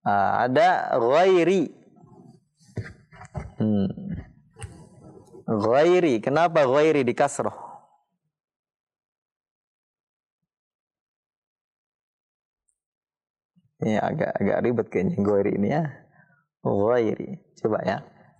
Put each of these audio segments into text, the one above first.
Ada ghairi. Ghairi. Kenapa ghairi di kasroh? Ini agak ribet kayaknya ghairi ini ya. Ghairi. Coba ya.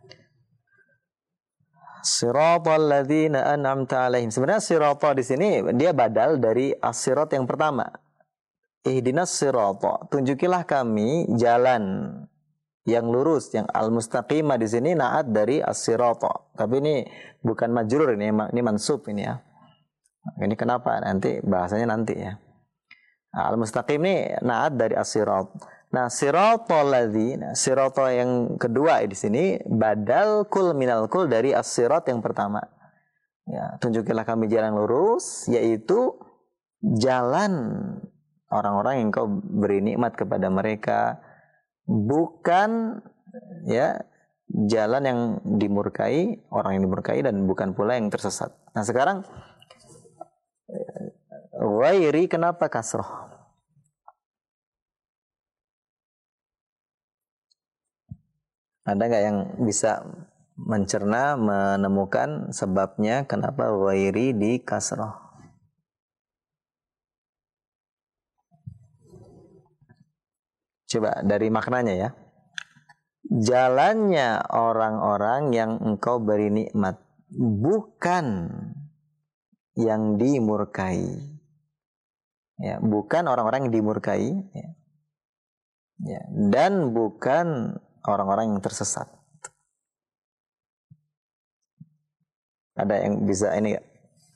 Siratal ladzina an'amta 'alaihim. Sebenarnya sirata di sini dia badal dari as-sirat yang pertama. Ihdinas sirata. Tunjukilah kami jalan yang lurus, yang al-mustaqimah di sini naat dari as-sirata. Tapi ini bukan majrur ini mansub ini ya. Ini kenapa? Nanti bahasanya nanti ya. Al-mustaqim ini naat dari as-sirat. Nah, siratal ladzina, sirata yang kedua di sini badal kul minal kul dari as-sirat yang pertama. Ya, tunjukilah kami jalan lurus, yaitu jalan orang-orang yang kau beri nikmat kepada mereka, bukan ya jalan yang dimurkai, orang yang dimurkai, dan bukan pula yang tersesat. Nah, sekarang ghairi kenapa kasroh? Ada nggak yang bisa mencerna, menemukan sebabnya kenapa ghairi di kasroh? Coba dari maknanya ya. Jalannya orang-orang yang engkau beri nikmat, bukan yang dimurkai. Ya, bukan orang-orang yang dimurkai, ya. Ya, dan bukan orang-orang yang tersesat. Ada yang bisa ini gak?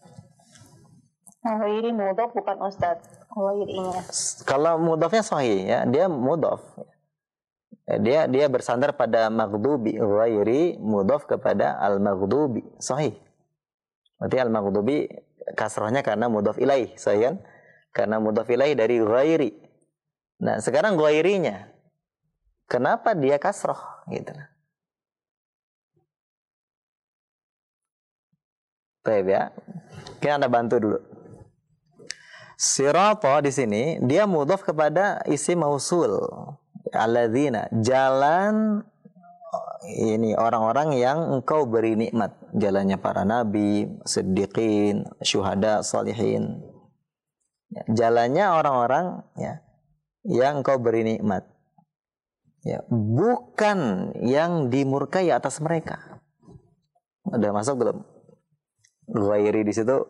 Ghairi mudhaf bukan Ustaz. Ghairinya. Kalau mudhafnya sahih ya, dia mudhaf. Dia bersandar pada maghdubi. Ghairi mudhaf kepada al-maghdubi. Sahih. Berarti al-maghdubi kasrahnya karena mudhaf ilaih, sahih kan? Karena mudhaf ilaih dari ghairi. Nah, sekarang ghairinya kenapa dia kasroh gitu? Baik ya. Kita Anda bantu dulu. Sirata di sini dia mudhaf kepada isim mausul. Alladzina, jalan ini orang-orang yang engkau beri nikmat, jalannya para nabi, siddiqin, syuhada, salihin. Jalannya orang-orang ya yang engkau beri nikmat. Ya, bukan yang dimurkai atas mereka. Udah masuk belum? Ghairi di situ.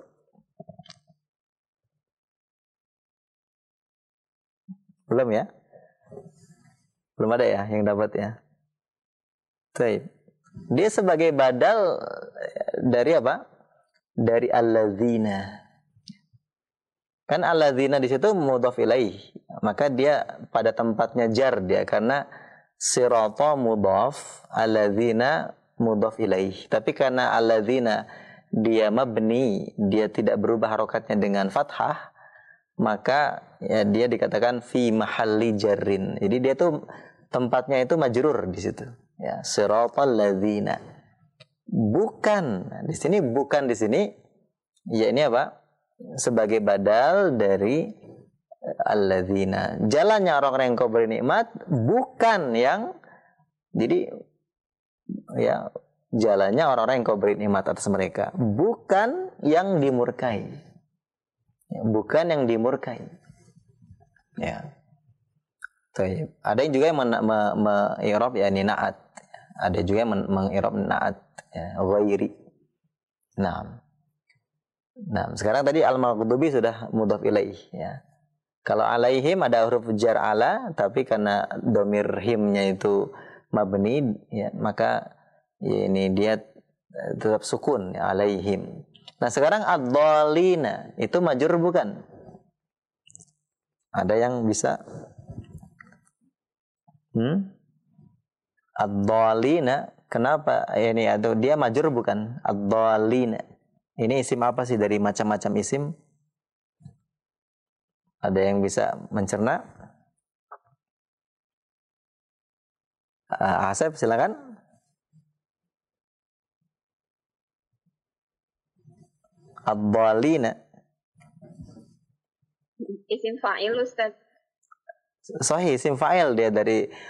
Belum ya? Belum ada ya yang dapat ya. Baik. Dia sebagai badal dari apa? Dari alladzina. Kan alladzina di situ mudhaf ilaih. Maka dia pada tempatnya jar dia karena sirata mudhaf, alladzina mudhaf ilaih. Tapi karena alladzina dia mabni, dia tidak berubah harokatnya dengan fathah, maka ya dia dikatakan fi mahalli jarrin. Jadi dia tuh tempatnya itu majrur di situ. Ya, siratal ladzina. Bukan di sini, bukan di sini. Ya ini apa? Sebagai badal dari alladzina. Jalannya orang-orang yang kau beri nikmat bukan yang, jadi ya jalannya orang-orang yang kau beri nikmat atas mereka, bukan yang dimurkai. Ya, bukan yang dimurkai. Ya. Tuh, ada yang juga yang mengi'rab ya ini naat. Ada juga yang mengi'rab naat ya, ghairi. Nah, sekarang tadi al-maghdubi sudah mudhaf ilaih ya. Kalau alaihim ada huruf jar ala, tapi karena domir himnya itu mabni ya, maka ya, ini dia tetap sukun ya, alaihim. Nah, sekarang ad-dhalina itu majrur bukan? Ada yang bisa? Ad-dhalina kenapa? Ini atau dia majrur bukan? Ad-dhalina. Ini isim apa sih dari macam-macam isim? Ada yang bisa mencerna? Asep silakan. Ad-dhalina. Isim fa'il Ustaz. Sahih, isim fa'il dia dari